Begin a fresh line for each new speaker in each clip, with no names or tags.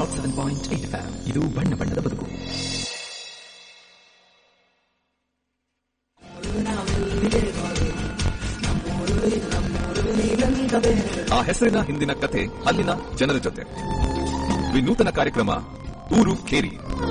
107.8 FM. ಇದು ಬಣ್ಣ ಬಣ್ಣದ ಬದುಕು. ಆ ಹೆಸರಿನ ಹಿಂದಿನ ಕಥೆ ಅಲ್ಲಿನ ಜನರ ಜೊತೆ. ವಿನೂತನ ಕಾರ್ಯಕ್ರಮ ಊರು ಕೇರಿ.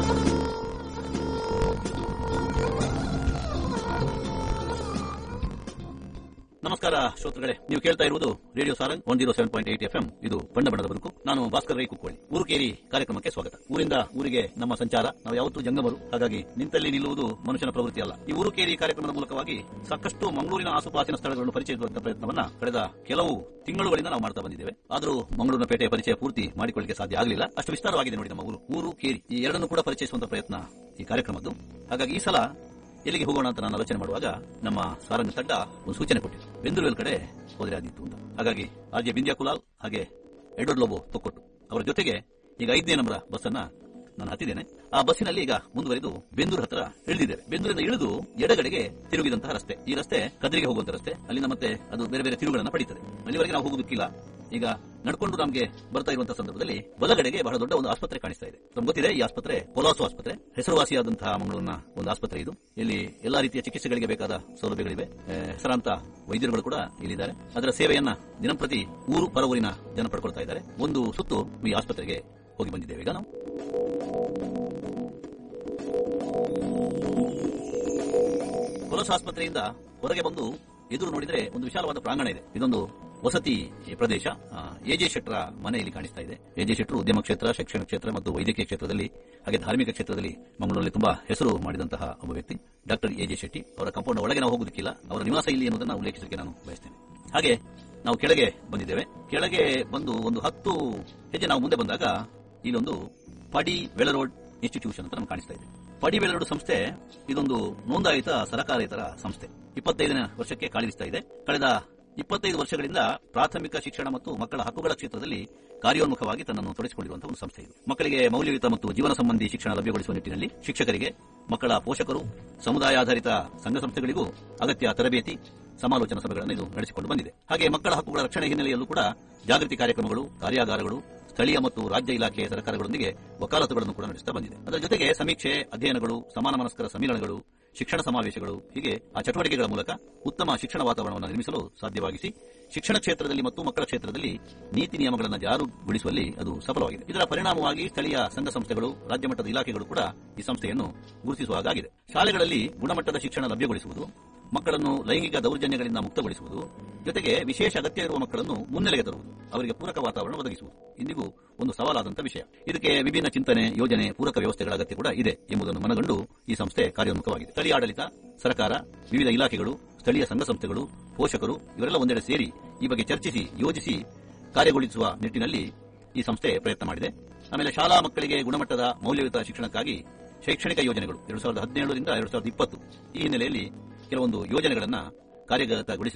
ನಮಸ್ಕಾರ ಶ್ರೋತೃಗಳೇ, ನೀವು ಕೇಳ್ತಾ ಇರುವುದು ರೇಡಿಯೋ ಸಾರಂಗ್ 107.8 FM. ಇದು ಬಣ್ಣ ಬಣ್ಣದ ಬದುಕು. ನಾನು ಭಾಸ್ಕರ್ ರೈ ಕುಕ್ಕೋಳಿ. ಊರು ಕೇರಿ ಕಾರ್ಯಕ್ರಮಕ್ಕೆ ಸ್ವಾಗತ. ಊರಿಂದ ಊರಿಗೆ ನಮ್ಮ ಸಂಚಾರ. ನಾವು ಯಾವತ್ತೂ ಜಂಗಮರು, ಹಾಗಾಗಿ ನಿಂತಲ್ಲಿ ನಿಲ್ಲುವುದು ಮನುಷ್ಯನ ಪ್ರವೃತ್ತಿ ಅಲ್ಲ. ಈ ಊರು ಕೇರಿ ಕಾರ್ಯಕ್ರಮದ ಮೂಲಕವಾಗಿ ಸಾಕಷ್ಟು ಮಂಗಳೂರಿನ ಆಸುಪಾಸಿನ ಸ್ಥಳಗಳನ್ನು ಪರಿಚಯಿಸುವಂತಹ ಪ್ರಯತ್ನವನ್ನ ಕಳೆದ ಕೆಲವು ತಿಂಗಳುಗಳಿಂದ ನಾವು ಮಾಡ್ತಾ ಬಂದಿದ್ದೇವೆ. ಆದರೂ ಮಂಗಳೂರಿನ ಪೇಟೆಯ ಪರಿಚಯ ಪೂರ್ತಿ ಮಾಡಿಕೊಳ್ಳಲಿಕ್ಕೆ ಸಾಧ್ಯ ಆಗಲಿಲ್ಲ. ಅಷ್ಟು ವಿಸ್ತಾರವಾಗಿದೆ ನೋಡಿ ನಮ್ಮ ಊರು ಕೇರಿ. ಈ ಎರಡನ್ನು ಕೂಡ ಪರಿಚಯಿಸುವಂತಹ ಪ್ರಯತ್ನ ಈ ಕಾರ್ಯಕ್ರಮದ್ದು. ಹಾಗಾಗಿ ಈ ಸಲ ಎಲ್ಲಿಗೆ ಹೋಗೋಣ ಅಂತ ನಾನು ಆಲೋಚನೆ ಮಾಡುವಾಗ ನಮ್ಮ ಸಾರಂಗ ತಂಡ ಒಂದು ಸೂಚನೆ ಕೊಟ್ಟಿತ್ತು, ಬೆಂದೂರುವೆಲ್ ಕಡೆ ಹೋದರೆ ಆದಿತ್ತು ಅಂತ. ಹಾಗಾಗಿ ಆರ್ಜೆ ಬಿಂದ್ಯಾ ಕುಲಾಲ್ ಹಾಗೆ ಎಡ್ವರ್ಡ್ ಲೋಬೋ ತೊಕ್ಕೊಟ್ಟು ಅವರ ಜೊತೆಗೆ ಈಗ 5ನೇ ನಂಬರ್ ಬಸ್ ಅನ್ನ ನಾನು ಹತ್ತಿದ್ದೇನೆ. ಆ ಬಸ್ಸಿನಲ್ಲಿ ಈಗ ಮುಂದುವರೆದು ಬೆಂದೂರು ಹತ್ರ ಇಳಿದಿದ್ದೇವೆ. ಬೆಂದೂರಿಂದ ಇಳಿದು ಎಡಗಡೆಗೆ ತಿರುಗಿದಂತಹ ರಸ್ತೆ. ಈ ರಸ್ತೆ ಕದ್ರಿಗೆ ಹೋಗುವಂತ ರಸ್ತೆ. ಅಲ್ಲಿಂದ ಮತ್ತೆ ಅದು ಬೇರೆ ಬೇರೆ ತಿರುವುಗಳನ್ನು ಪಡೀತದೆ. ಅಲ್ಲಿವರೆಗೆ ನಾವು ಹೋಗುವುದಕ್ಕಿಲ್ಲ. ಈಗ ನಡ್ಕೊಂಡು ನಮಗೆ ಬರ್ತಾ ಇರುವಂತಹ ಸಂದರ್ಭದಲ್ಲಿ ಬಲಗಡೆಗೆ ಬಹಳ ದೊಡ್ಡ ಒಂದು ಆಸ್ಪತ್ರೆ ಕಾಣಿಸ್ತಾ ಇದೆ. ನಮ್ಗೆ ಗೊತ್ತಿದೆ ಈ ಆಸ್ಪತ್ರೆ ಪೊಲಾಸು ಆಸ್ಪತ್ರೆ, ಹೆಸರುವಾಸಿಯಾದಂತಹ ಮಂಗಳೂರಿನ ಒಂದು ಆಸ್ಪತ್ರೆ ಇದು. ಇಲ್ಲಿ ಎಲ್ಲಾ ರೀತಿಯ ಚಿಕಿತ್ಸೆಗಳಿಗೆ ಬೇಕಾದ ಸೌಲಭ್ಯಗಳಿವೆ. ಹೆಸರಾಂತ ವೈದ್ಯರುಗಳು ಕೂಡ ಇಲ್ಲಿದ್ದಾರೆ. ಅದರ ಸೇವೆಯನ್ನ ದಿನಂಪ್ರತಿ ಊರು ಪರವೂರಿನ ಜನ ಪಡ್ಕೊಳ್ತಾ ಇದ್ದಾರೆ. ಒಂದು ಸುತ್ತು ಈ ಆಸ್ಪತ್ರೆಗೆ ಹೋಗಿ ಬಂದಿದ್ದೇವೆ. ಈಗ ನಾವು ಪೊಲಾಸು ಆಸ್ಪತ್ರೆಯಿಂದ ಹೊರಗೆ ಬಂದು ಎದುರು ನೋಡಿದ್ರೆ ಒಂದು ವಿಶಾಲವಾದ ಪ್ರಾಂಗಣ ಇದೆ. ಇದೊಂದು ವಸತಿ ಪ್ರದೇಶ. ಎಜೆ ಶೆಟ್ಟರ ಮನೆ ಇಲ್ಲಿ ಕಾಣಿಸ್ತಾ ಇದೆ. ಎಜೆ ಶೆಟ್ಟರು ಉದ್ಯಮ ಕ್ಷೇತ್ರ, ಶಿಕ್ಷಣ ಕ್ಷೇತ್ರ ಮತ್ತು ವೈದ್ಯಕೀಯ ಕ್ಷೇತ್ರದಲ್ಲಿ ಹಾಗೆ ಧಾರ್ಮಿಕ ಕ್ಷೇತ್ರದಲ್ಲಿ ಮಂಗಳೂರಲ್ಲಿ ತುಂಬಾ ಹೆಸರು ಮಾಡಿದಂತಹ ಒಬ್ಬ ವ್ಯಕ್ತಿ ಡಾಕ್ಟರ್ ಎಜೆ ಶೆಟ್ಟಿ. ಅವರ ಕಾಂಪೌಂಡ್ ಒಳಗೆ ನಾವು ಹೋಗುವುದಕ್ಕಿಲ್ಲ, ಅವರ ನಿವಾಸ ಇಲ್ಲಿ ಎನ್ನುವುದನ್ನು ಉಲ್ಲೇಖಿಸಲಿಕ್ಕೆ ನಾನು ಬಯಸ್ತೇನೆ. ಹಾಗೆ ನಾವು ಕೆಳಗೆ ಬಂದಿದ್ದೇವೆ. ಕೆಳಗೆ ಬಂದು ಒಂದು 10 ಹೆಜ್ಜೆ ನಾವು ಮುಂದೆ ಬಂದಾಗ ಇಲ್ಲೊಂದು ಪಡಿ ವೆಳರೋಡ್ ಇನ್ಸ್ಟಿಟ್ಯೂಷನ್ ಅಂತ ನಮ್ಗೆ ಕಾಣಿಸ್ತಾ ಇದೆ. ಪಡಿ ವೆಳರೋಡ್ ಸಂಸ್ಥೆ ಇದೊಂದು ನೋಂದಾಯಿತ ಸರಕಾರೇತರ ಸಂಸ್ಥೆ. 25ನೇ ವರ್ಷಕ್ಕೆ ಕಾಲಿರಿಸ್ತಾ ಇದೆ. ಕಳೆದ 25 ವರ್ಷಗಳಿಂದ ಪ್ರಾಥಮಿಕ ಶಿಕ್ಷಣ ಮತ್ತು ಮಕ್ಕಳ ಹಕ್ಕುಗಳ ಕ್ಷೇತ್ರದಲ್ಲಿ ಕಾರ್ಯೋನ್ಮುಖವಾಗಿ ತನ್ನನ್ನು ತೊಡಗಿಸಿಕೊಂಡಿರುವಂತಹ ಒಂದು ಸಂಸ್ಥೆ ಇದು. ಮಕ್ಕಳಿಗೆ ಮೌಲ್ಯಯುತ ಮತ್ತು ಜೀವನ ಸಂಬಂಧಿ ಶಿಕ್ಷಣ ಲಭ್ಯಗೊಳಿಸುವ ನಿಟ್ಟಿನಲ್ಲಿ ಶಿಕ್ಷಕರಿಗೆ, ಮಕ್ಕಳ ಪೋಷಕರು, ಸಮುದಾಯ ಆಧಾರಿತ ಸಂಘ ಸಂಸ್ಥೆಗಳಿಗೂ ಅಗತ್ಯ ತರಬೇತಿ, ಸಮಾಲೋಚನಾ ಸಭೆಗಳನ್ನು ಇದು ನಡೆಸಿಕೊಂಡು ಬಂದಿದೆ. ಹಾಗೆ ಮಕ್ಕಳ ಹಕ್ಕುಗಳ ರಕ್ಷಣೆ ಹಿನ್ನೆಲೆಯಲ್ಲೂ ಕೂಡ ಜಾಗೃತಿ ಕಾರ್ಯಕ್ರಮಗಳು, ಕಾರ್ಯಾಗಾರಗಳು, ಸ್ಥಳೀಯ ಮತ್ತು ರಾಜ್ಯ ಇಲಾಖೆ ಸರ್ಕಾರಗಳೊಂದಿಗೆ ವಕಾಲತುಗಳನ್ನು ಕೂಡ ನಡೆಸುತ್ತಾ ಬಂದಿದೆ. ಅದರ ಜೊತೆಗೆ ಸಮೀಕ್ಷೆ, ಅಧ್ಯಯನಗಳು, ಸಮಾನ ಮನಸ್ಕರ ಸಮ್ಮೇಳನಗಳು, ಶಿಕ್ಷಣ ಸಮಾವೇಶಗಳು, ಹೀಗೆ ಆ ಚಟುವಟಿಕೆಗಳ ಮೂಲಕ ಉತ್ತಮ ಶಿಕ್ಷಣ ವಾತಾವರಣವನ್ನು ನಿರ್ಮಿಸಲು ಸಾಧ್ಯವಾಗಿಸಿ ಶಿಕ್ಷಣ ಕ್ಷೇತ್ರದಲ್ಲಿ ಮತ್ತು ಮಕ್ಕಳ ಕ್ಷೇತ್ರದಲ್ಲಿ ನೀತಿ ನಿಯಮಗಳನ್ನು ಜಾರಿಗೊಳಿಸುವಲ್ಲಿ ಅದು ಸಫಲವಾಗಿದೆ. ಇದರ ಪರಿಣಾಮವಾಗಿ ಸ್ಥಳೀಯ ಸಂಘ ಸಂಸ್ಥೆಗಳು, ರಾಜ್ಯ ಮಟ್ಟದ ಇಲಾಖೆಗಳು ಕೂಡ ಈ ಸಂಸ್ಥೆಯನ್ನು ಗುರುತಿಸುವ ಹಾಗಾಗಿದೆ. ಶಾಲೆಗಳಲ್ಲಿ ಗುಣಮಟ್ಟದ ಶಿಕ್ಷಣ ಲಭ್ಯಗೊಳಿಸುವುದು, ಮಕ್ಕಳನ್ನು ಲೈಂಗಿಕ ದೌರ್ಜನ್ಯಗಳಿಂದ ಮುಕ್ತಗೊಳಿಸುವುದು, ಜೊತೆಗೆ ವಿಶೇಷ ಅಗತ್ಯ ಇರುವ ಮಕ್ಕಳನ್ನು ಮುನ್ನೆಲೆಗೆ ತರುವುದು, ಅವರಿಗೆ ಪೂರಕ ವಾತಾವರಣ ಒದಗಿಸುವುದು ಇಂದಿಗೂ ಒಂದು ಸವಾಲಾದಂತಹ ವಿಷಯ. ಇದಕ್ಕೆ ವಿಭಿನ್ನ ಚಿಂತನೆ, ಯೋಜನೆ, ಪೂರಕ ವ್ಯವಸ್ಥೆಗಳ ಅಗತ್ಯ ಕೂಡ ಇದೆ ಎಂಬುದನ್ನು ಮನಗಂಡು ಈ ಸಂಸ್ಥೆ ಕಾರ್ಯೋನ್ಮುಖವಾಗಿದೆ. ಸ್ಥಳೀಯ ಆಡಳಿತ, ಸರ್ಕಾರ, ವಿವಿಧ ಇಲಾಖೆಗಳು, ಸ್ಥಳೀಯ ಸಂಘ ಸಂಸ್ಥೆಗಳು, ಪೋಷಕರು ಇವರೆಲ್ಲ ಒಂದೆಡೆ ಸೇರಿ ಈ ಬಗ್ಗೆ ಚರ್ಚಿಸಿ, ಯೋಜಿಸಿ ಕಾರ್ಯಗೊಳಿಸುವ ನಿಟ್ಟಿನಲ್ಲಿ ಈ ಸಂಸ್ಥೆ ಪ್ರಯತ್ನ ಮಾಡಿದೆ. ಆಮೇಲೆ ಶಾಲಾ ಮಕ್ಕಳಿಗೆ ಗುಣಮಟ್ಟದ ಮೌಲ್ಯಯುತ ಶಿಕ್ಷಣಕ್ಕಾಗಿ ಶೈಕ್ಷಣಿಕ ಯೋಜನೆಗಳು 2017 ರಿಂದ 2020 ಈ ಹಿನ್ನೆಲೆಯಲ್ಲಿ ಕೆಲವೊಂದು ಯೋಜನೆಗಳನ್ನು ಕಾರ್ಯಗತಗೊಳಿಸಿ